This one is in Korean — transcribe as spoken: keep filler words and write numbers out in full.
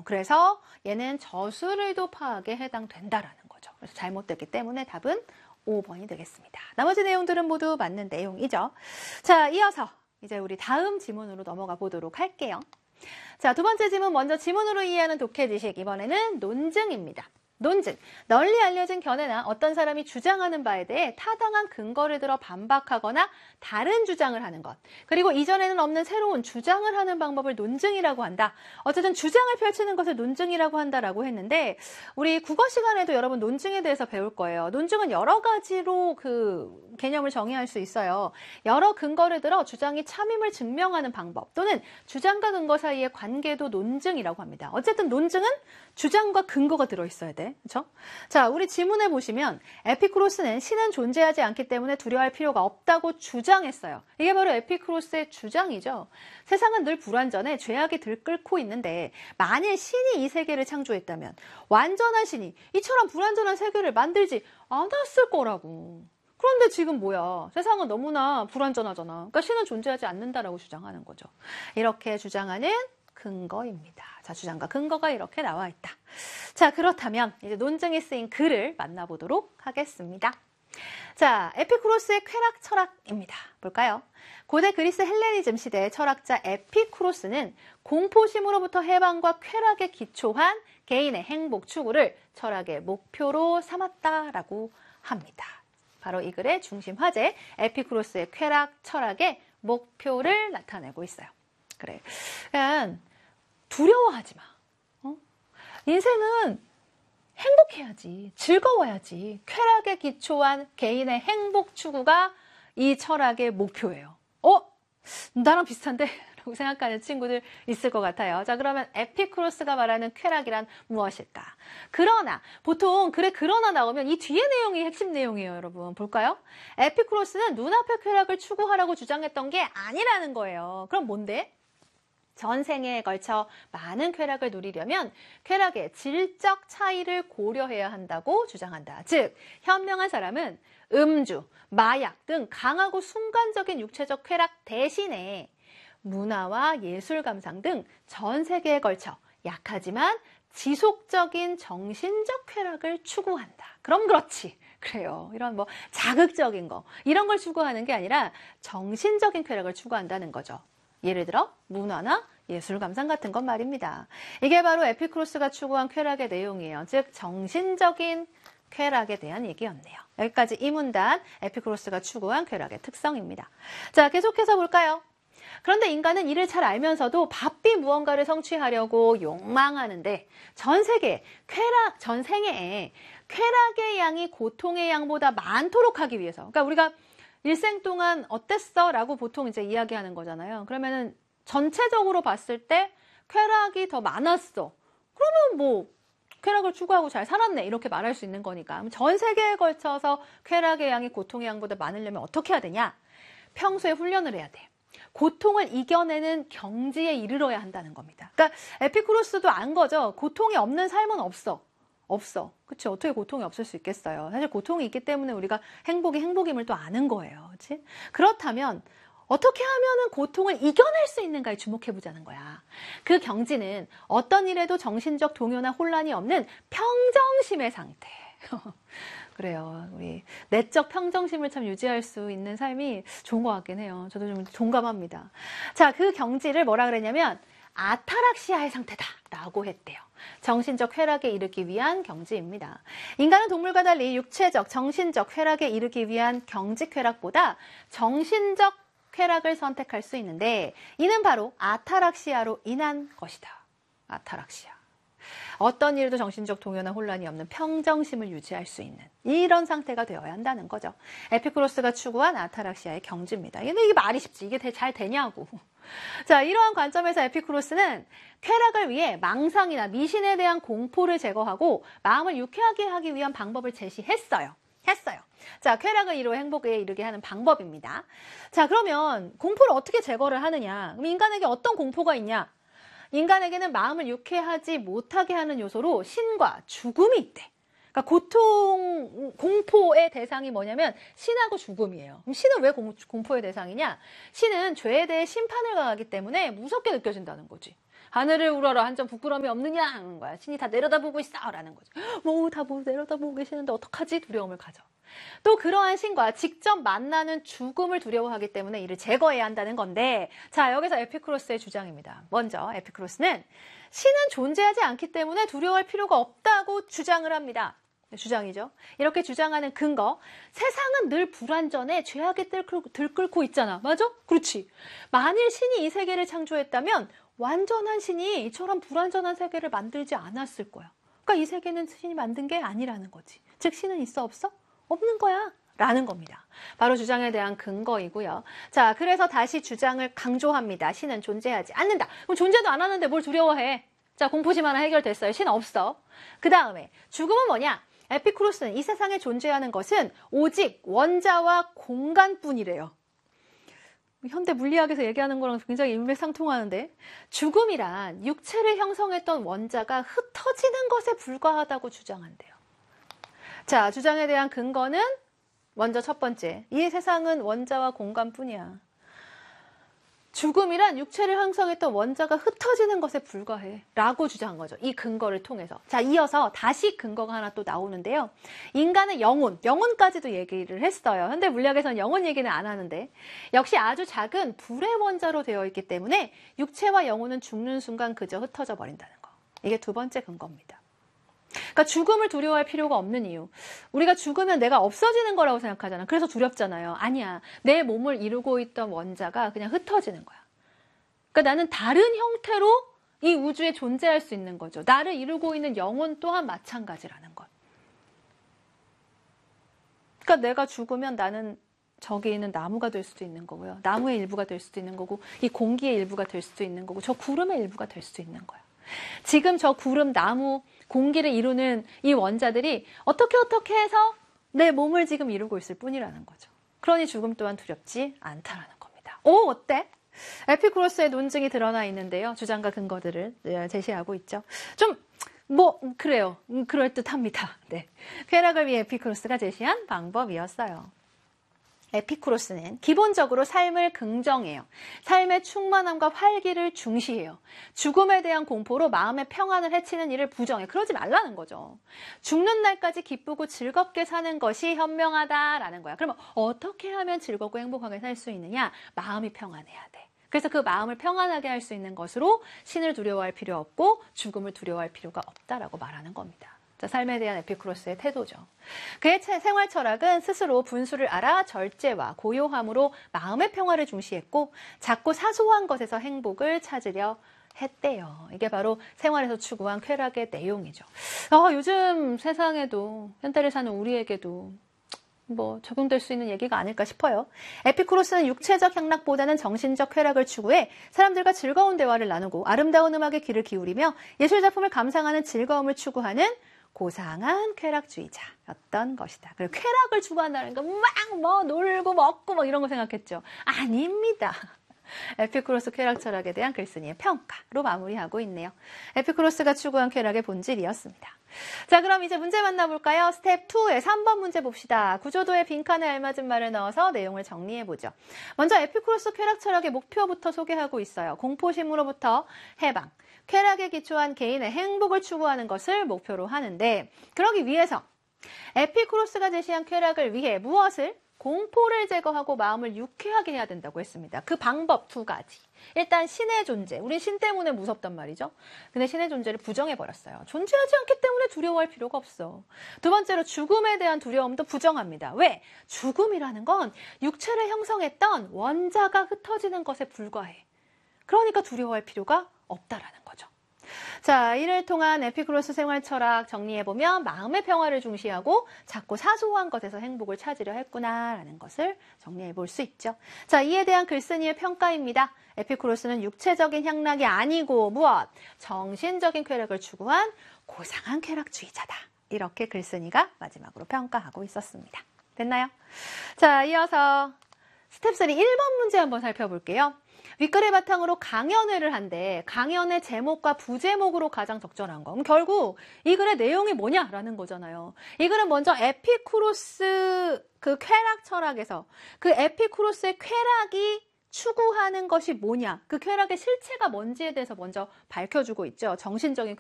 어, 그래서 얘는 저술의도 파악에 해당된다라는 거죠. 그래서 잘못됐기 때문에 답은 오 번이 되겠습니다. 나머지 내용들은 모두 맞는 내용이죠. 자, 이어서 이제 우리 다음 지문으로 넘어가 보도록 할게요. 자, 두 번째 지문 먼저 지문으로 이해하는 독해 지식. 이번에는 논증입니다. 논증, 널리 알려진 견해나 어떤 사람이 주장하는 바에 대해 타당한 근거를 들어 반박하거나 다른 주장을 하는 것. 그리고 이전에는 없는 새로운 주장을 하는 방법을 논증이라고 한다. 어쨌든 주장을 펼치는 것을 논증이라고 한다라고 했는데 우리 국어 시간에도 여러분 논증에 대해서 배울 거예요. 논증은 여러 가지로 그 개념을 정의할 수 있어요. 여러 근거를 들어 주장이 참임을 증명하는 방법 또는 주장과 근거 사이의 관계도 논증이라고 합니다. 어쨌든 논증은 주장과 근거가 들어있어야 돼. 그렇죠? 자, 우리 지문에 보시면 에피쿠로스는 신은 존재하지 않기 때문에 두려워할 필요가 없다고 주장했어요. 이게 바로 에피쿠로스의 주장이죠. 세상은 늘 불완전해 죄악이 들끓고 있는데 만일 신이 이 세계를 창조했다면 완전한 신이 이처럼 불완전한 세계를 만들지 않았을 거라고. 그런데 지금 뭐야? 세상은 너무나 불완전하잖아. 그러니까 신은 존재하지 않는다라고 주장하는 거죠. 이렇게 주장하는 근거입니다. 자, 주장과 근거가 이렇게 나와 있다. 자, 그렇다면 이제 논증에 쓰인 글을 만나보도록 하겠습니다. 자, 에피쿠로스의 쾌락 철학입니다. 볼까요? 고대 그리스 헬레니즘 시대의 철학자 에피쿠로스는 공포심으로부터 해방과 쾌락에 기초한 개인의 행복 추구를 철학의 목표로 삼았다라고 합니다. 바로 이 글의 중심 화제 에피쿠로스의 쾌락 철학의 목표를 나타내고 있어요. 그래, 그냥 두려워하지 마. 어? 인생은 행복해야지, 즐거워야지. 쾌락에 기초한 개인의 행복 추구가 이 철학의 목표예요. 어? 나랑 비슷한데? 라고 생각하는 친구들 있을 것 같아요. 자, 그러면 에피쿠로스가 말하는 쾌락이란 무엇일까? 그러나, 보통 그래 그러나 나오면 이 뒤에 내용이 핵심 내용이에요, 여러분. 볼까요? 에피쿠로스는 눈앞의 쾌락을 추구하라고 주장했던 게 아니라는 거예요. 그럼 뭔데? 전생에 걸쳐 많은 쾌락을 누리려면 쾌락의 질적 차이를 고려해야 한다고 주장한다. 즉, 현명한 사람은 음주, 마약 등 강하고 순간적인 육체적 쾌락 대신에 문화와 예술 감상 등 전 세계에 걸쳐 약하지만 지속적인 정신적 쾌락을 추구한다. 그럼 그렇지. 그래요. 이런 뭐 자극적인 거 이런 걸 추구하는 게 아니라 정신적인 쾌락을 추구한다는 거죠. 예를 들어 문화나 예술 감상 같은 건 말입니다. 이게 바로 에피쿠로스가 추구한 쾌락의 내용이에요. 즉 정신적인 쾌락에 대한 얘기였네요. 여기까지 이 문단 에피쿠로스가 추구한 쾌락의 특성입니다. 자, 계속해서 볼까요? 그런데 인간은 이를 잘 알면서도 바삐 무언가를 성취하려고 욕망하는데 전 세계 쾌락, 전 생애에 쾌락의 양이 고통의 양보다 많도록 하기 위해서 그러니까 우리가 일생 동안 어땠어? 라고 보통 이제 이야기하는 거잖아요. 그러면은 전체적으로 봤을 때 쾌락이 더 많았어. 그러면 뭐 쾌락을 추구하고 잘 살았네 이렇게 말할 수 있는 거니까. 전 세계에 걸쳐서 쾌락의 양이 고통의 양보다 많으려면 어떻게 해야 되냐? 평소에 훈련을 해야 돼. 고통을 이겨내는 경지에 이르러야 한다는 겁니다. 그러니까 에피쿠로스도 안 거죠. 고통이 없는 삶은 없어. 없어. 그치? 어떻게 고통이 없을 수 있겠어요? 사실 고통이 있기 때문에 우리가 행복이 행복임을 또 아는 거예요. 그치? 그렇다면 어떻게 하면은 고통을 이겨낼 수 있는가에 주목해보자는 거야. 그 경지는 어떤 일에도 정신적 동요나 혼란이 없는 평정심의 상태. 그래요. 우리 내적 평정심을 참 유지할 수 있는 삶이 좋은 것 같긴 해요. 저도 좀 동감합니다. 자, 그 경지를 뭐라 그랬냐면 아타락시아의 상태다라고 했대요. 정신적 쾌락에 이르기 위한 경지입니다. 인간은 동물과 달리 육체적, 정신적 쾌락에 이르기 위한 경지 쾌락보다 정신적 쾌락을 선택할 수 있는데 이는 바로 아타락시아로 인한 것이다. 아타락시아. 어떤 일도 정신적 동요나 혼란이 없는 평정심을 유지할 수 있는 이런 상태가 되어야 한다는 거죠. 에피쿠로스가 추구한 아타락시아의 경지입니다. 근데 이게 말이 쉽지. 이게 잘 되냐고. 자, 이러한 관점에서 에피쿠로스는 쾌락을 위해 망상이나 미신에 대한 공포를 제거하고 마음을 유쾌하게 하기 위한 방법을 제시했어요. 했어요. 자, 쾌락을 이루어 행복에 이르게 하는 방법입니다. 자, 그러면 공포를 어떻게 제거를 하느냐? 그럼 인간에게 어떤 공포가 있냐? 인간에게는 마음을 유쾌하지 못하게 하는 요소로 신과 죽음이 있대. 그러니까 고통, 공포의 대상이 뭐냐면 신하고 죽음이에요. 그럼 신은 왜 공, 공포의 대상이냐? 신은 죄에 대해 심판을 가하기 때문에 무섭게 느껴진다는 거지. 하늘을 우러러 한 점 부끄러움이 없느냐 하는 거야. 신이 다 내려다보고 있어 라는 거죠. 뭐 다 뭐 내려다보고 계시는데 어떡하지? 두려움을 가져. 또 그러한 신과 직접 만나는 죽음을 두려워하기 때문에 이를 제거해야 한다는 건데, 자, 여기서 에피쿠로스의 주장입니다. 먼저 에피쿠로스는 신은 존재하지 않기 때문에 두려워할 필요가 없다고 주장을 합니다. 주장이죠. 이렇게 주장하는 근거, 세상은 늘 불완전해 죄악에 들끓고 있잖아. 맞아? 그렇지. 만일 신이 이 세계를 창조했다면 완전한 신이 이처럼 불완전한 세계를 만들지 않았을 거야. 그러니까 이 세계는 신이 만든 게 아니라는 거지. 즉 신은 있어 없어? 없는 거야 라는 겁니다. 바로 주장에 대한 근거이고요. 자, 그래서 다시 주장을 강조합니다. 신은 존재하지 않는다. 그럼 존재도 안 하는데 뭘 두려워해? 자, 공포심 하나 해결됐어요. 신 없어. 그 다음에 죽음은 뭐냐? 에피쿠로스는 이 세상에 존재하는 것은 오직 원자와 공간뿐이래요. 현대 물리학에서 얘기하는 거랑 굉장히 일맥상통하는데, 죽음이란 육체를 형성했던 원자가 흩어지는 것에 불과하다고 주장한대요. 자, 주장에 대한 근거는 먼저 첫 번째, 이 세상은 원자와 공간뿐이야. 죽음이란 육체를 형성했던 원자가 흩어지는 것에 불과해 라고 주장한 거죠. 이 근거를 통해서. 자, 이어서 다시 근거가 하나 또 나오는데요. 인간의 영혼, 영혼까지도 얘기를 했어요. 현대 물리학에서는 영혼 얘기는 안 하는데, 역시 아주 작은 불의 원자로 되어 있기 때문에 육체와 영혼은 죽는 순간 그저 흩어져 버린다는 거. 이게 두 번째 근거입니다. 그러니까 죽음을 두려워할 필요가 없는 이유. 우리가 죽으면 내가 없어지는 거라고 생각하잖아. 그래서 두렵잖아요. 아니야. 내 몸을 이루고 있던 원자가 그냥 흩어지는 거야. 그러니까 나는 다른 형태로 이 우주에 존재할 수 있는 거죠. 나를 이루고 있는 영혼 또한 마찬가지라는 것. 그러니까 내가 죽으면 나는 저기 있는 나무가 될 수도 있는 거고요. 나무의 일부가 될 수도 있는 거고, 이 공기의 일부가 될 수도 있는 거고, 저 구름의 일부가 될 수도 있는 거야. 지금 저 구름, 나무, 공기를 이루는 이 원자들이 어떻게 어떻게 해서 내 몸을 지금 이루고 있을 뿐이라는 거죠. 그러니 죽음 또한 두렵지 않다라는 겁니다. 오, 어때? 에피쿠로스의 논증이 드러나 있는데요. 주장과 근거들을 제시하고 있죠. 좀 뭐 그래요. 그럴듯합니다. 네. 쾌락을 위해 에피쿠로스가 제시한 방법이었어요. 에피쿠로스는 기본적으로 삶을 긍정해요. 삶의 충만함과 활기를 중시해요. 죽음에 대한 공포로 마음의 평안을 해치는 일을 부정해. 그러지 말라는 거죠. 죽는 날까지 기쁘고 즐겁게 사는 것이 현명하다라는 거야. 그러면 어떻게 하면 즐겁고 행복하게 살 수 있느냐? 마음이 평안해야 돼. 그래서 그 마음을 평안하게 할 수 있는 것으로 신을 두려워할 필요 없고 죽음을 두려워할 필요가 없다라고 말하는 겁니다. 자, 삶에 대한 에피쿠로스의 태도죠. 그의 생활 철학은 스스로 분수를 알아 절제와 고요함으로 마음의 평화를 중시했고, 작고 사소한 것에서 행복을 찾으려 했대요. 이게 바로 생활에서 추구한 쾌락의 내용이죠. 아, 요즘 세상에도, 현대를 사는 우리에게도 뭐 적용될 수 있는 얘기가 아닐까 싶어요. 에피쿠로스는 육체적 향락보다는 정신적 쾌락을 추구해 사람들과 즐거운 대화를 나누고 아름다운 음악에 귀를 기울이며 예술작품을 감상하는 즐거움을 추구하는 고상한 쾌락주의자였던 것이다. 그리고 쾌락을 추구한다는 거 막 뭐 놀고 먹고 뭐 이런 거 생각했죠. 아닙니다. 에피쿠로스 쾌락 철학에 대한 글쓴이의 평가로 마무리하고 있네요. 에피쿠로스가 추구한 쾌락의 본질이었습니다. 자, 그럼 이제 문제 만나볼까요? 스텝 이의 삼 번 문제 봅시다. 구조도의 빈칸에 알맞은 말을 넣어서 내용을 정리해보죠. 먼저 에피쿠로스 쾌락 철학의 목표부터 소개하고 있어요. 공포심으로부터 해방, 쾌락에 기초한 개인의 행복을 추구하는 것을 목표로 하는데, 그러기 위해서 에피쿠로스가 제시한 쾌락을 위해 무엇을? 공포를 제거하고 마음을 유쾌하게 해야 된다고 했습니다. 그 방법 두 가지. 일단 신의 존재. 우린 신 때문에 무섭단 말이죠. 근데 신의 존재를 부정해버렸어요. 존재하지 않기 때문에 두려워할 필요가 없어. 두 번째로 죽음에 대한 두려움도 부정합니다. 왜? 죽음이라는 건 육체를 형성했던 원자가 흩어지는 것에 불과해. 그러니까 두려워할 필요가 없다라는 거죠. 자, 이를 통한 에피쿠로스 생활 철학 정리해보면 마음의 평화를 중시하고 작고 사소한 것에서 행복을 찾으려 했구나라는 것을 정리해볼 수 있죠. 자, 이에 대한 글쓴이의 평가입니다. 에피쿠로스는 육체적인 향락이 아니고 무엇? 정신적인 쾌락을 추구한 고상한 쾌락주의자다. 이렇게 글쓴이가 마지막으로 평가하고 있었습니다. 됐나요? 자, 이어서 스텝 삼 일 번 문제 한번 살펴볼게요. 윗글을 바탕으로 강연회를 한데 강연의 제목과 부제목으로 가장 적절한 거. 그럼 결국 이 글의 내용이 뭐냐라는 거잖아요. 이 글은 먼저 에피쿠로스 그 쾌락 철학에서 그 에피쿠로스의 쾌락이 추구하는 것이 뭐냐, 그 쾌락의 실체가 뭔지에 대해서 먼저 밝혀주고 있죠. 정신적인